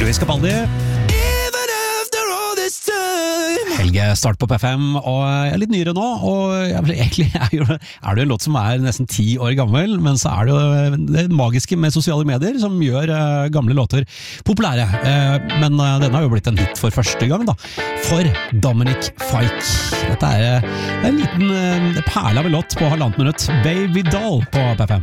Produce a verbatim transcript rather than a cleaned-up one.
Wiz Capaldi. Helge start på P fem, og jeg er litt nyere nå, og jeg, egentlig er, jo, er det en låt som er nesten ti år gammel, men så er det jo det magiske med sosiale medier som gjør uh, gamle låter populære. Uh, men uh, denne har jo blitt en hit for første gang da, for Dominic Fike. Dette er uh, en liten uh, perle av en låt på halvannet minutt. Baby Doll på P fem.